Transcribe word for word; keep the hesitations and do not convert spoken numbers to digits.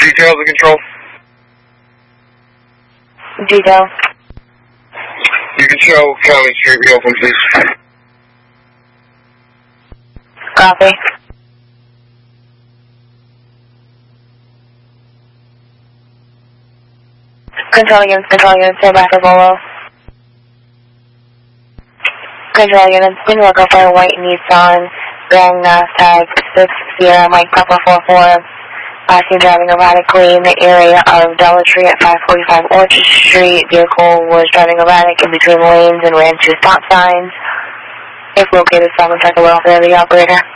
Details of control. Detail. You can show County Street reopen, please. Copy. Control units, control units, stay back to Bolo. Control units, been looking for a white Nissan, Grand Nass tag six Sierra Mike Papa four four. I see driving erratically in the area of Dollar Tree at five forty-five Orchard Street. Vehicle was driving erratic in between lanes and ran two stop signs. If located, stop and check the welfare of the operator.